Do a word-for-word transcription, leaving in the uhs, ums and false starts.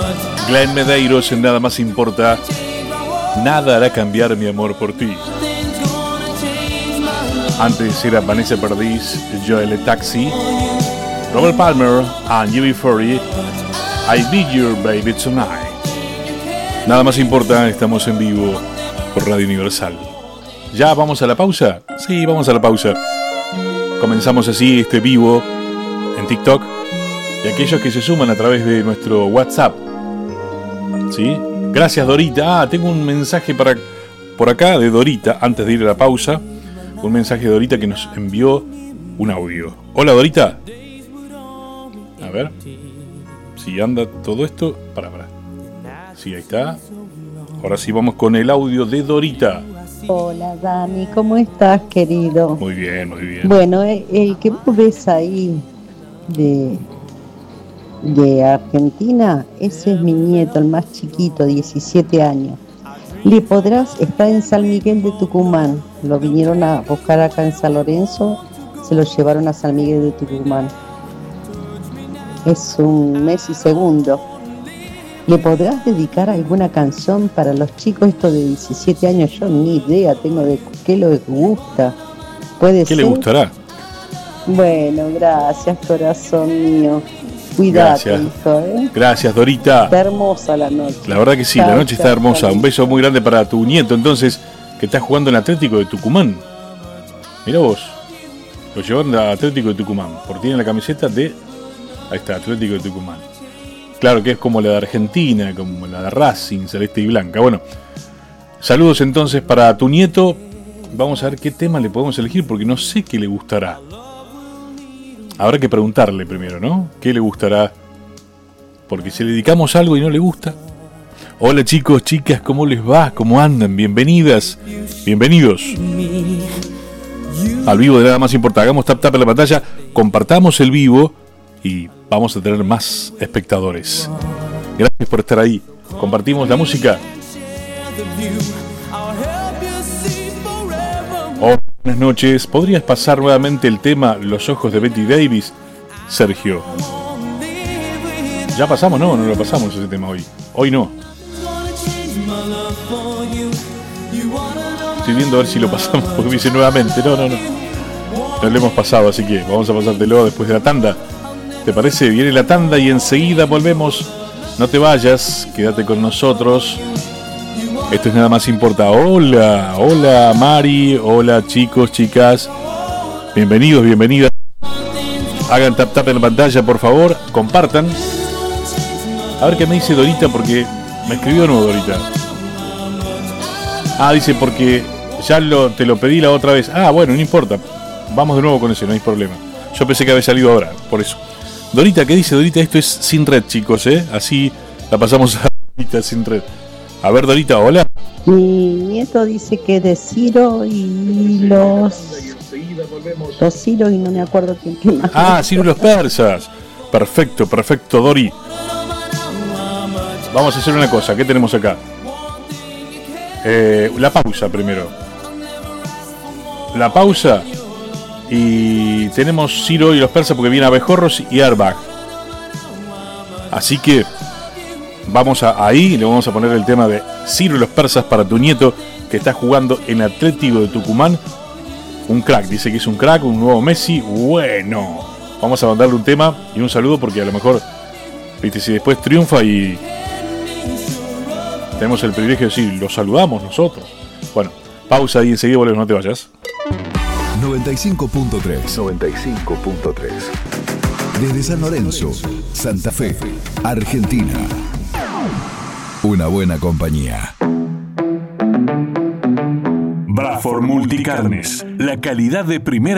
Glenn Medeiros en Nada Más Importa. Nada hará cambiar mi amor por ti. Antes era Vanessa Paradis, Joel Taxi, Robert Palmer and U B cuarenta. I Be Your Baby Tonight. Nada Más Importa, estamos en vivo por Radio Universal. ¿Ya vamos a la pausa? Sí, vamos a la pausa. Comenzamos así este vivo en TikTok. Y aquellos que se suman a través de nuestro WhatsApp. ¿Sí? Gracias, Dorita. Ah, tengo un mensaje para por acá de Dorita, antes de ir a la pausa. Un mensaje de Dorita que nos envió un audio. Hola, Dorita. A ver si anda todo esto. Para, para. Sí, ahí está. Ahora sí vamos con el audio de Dorita. Hola, Dani, ¿cómo estás, querido? Muy bien, muy bien. Bueno, el, el que vos ves ahí de, de Argentina, ese es mi nieto, el más chiquito, diecisiete años. Le podrás, está en San Miguel de Tucumán. Lo vinieron a buscar acá en San Lorenzo, se lo llevaron a San Miguel de Tucumán. Es un mes y segundo. ¿Le podrás dedicar alguna canción para los chicos estos de diecisiete años? Yo ni idea tengo de qué les gusta. ¿Puede ¿Qué ser? le gustará? Bueno, gracias, corazón mío. Cuídate, Gracias. hijo, ¿eh? Gracias, Dorita. Está hermosa la noche. La verdad que sí, Chao, la noche está chao, hermosa. chao. Un beso muy grande para tu nieto, entonces, que está jugando en Atlético de Tucumán. Mirá vos. Lo llevaron a Atlético de Tucumán, porque tiene la camiseta de... Ahí está, Atlético de Tucumán. Claro que es como la de Argentina, como la de Racing, celeste y blanca. Bueno, saludos entonces para tu nieto. Vamos a ver qué tema le podemos elegir, porque no sé qué le gustará. Habrá que preguntarle primero, ¿no? ¿Qué le gustará? Porque si le dedicamos algo y no le gusta... Hola chicos, chicas, ¿cómo les va? ¿Cómo andan? Bienvenidas, bienvenidos al vivo de Nada Más Importa. Hagamos tap tap en la pantalla, compartamos el vivo y vamos a tener más espectadores. Gracias por estar ahí. Compartimos la música. Oh, buenas noches. ¿Podrías pasar nuevamente el tema Los Ojos de Betty Davis, Sergio? Ya pasamos, no, no lo pasamos ese tema hoy. Hoy no. Estoy viendo a ver si lo pasamos, porque me dice nuevamente. No, no, no. No lo hemos pasado, así que vamos a pasártelo después de la tanda. ¿Te parece? Viene la tanda y enseguida volvemos. No te vayas, quédate con nosotros. Esto es Nada Más Importa. Hola, hola Mari, hola chicos, chicas. Bienvenidos, bienvenidas. Hagan tap tap en la pantalla, por favor. Compartan. A ver qué me dice Dorita, porque me escribió de nuevo Dorita. Ah, dice porque ya lo, te lo pedí la otra vez. Ah, bueno, no importa. Vamos de nuevo con eso, no hay problema. Yo pensé que había salido ahora, por eso. Dorita, ¿qué dice Dorita? Esto es sin red, chicos, ¿eh? Así la pasamos a Dorita sin red. A ver, Dorita, hola. Mi nieto dice que de Ciro y los... Los Ciro y no me acuerdo quién qué más. Ah, Ciro y los persas. Perfecto, perfecto, Dori. Vamos a hacer una cosa, ¿qué tenemos acá? Eh, la pausa primero. La pausa. Y tenemos Ciro y los persas porque viene Abejorros y Airbag. Así que vamos a ahí, le vamos a poner el tema de Ciro y los persas para tu nieto que está jugando en Atlético de Tucumán. Un crack, dice que es un crack, un nuevo Messi. Bueno, vamos a mandarle un tema y un saludo porque a lo mejor, viste, si después triunfa y tenemos el privilegio de decir, lo saludamos nosotros. Bueno, pausa y enseguida volvemos, no te vayas. noventa y cinco punto tres. noventa y cinco punto tres. Desde San Lorenzo, Santa Fe, Argentina. Una buena compañía. Bradford Multicarnes, la calidad de primera.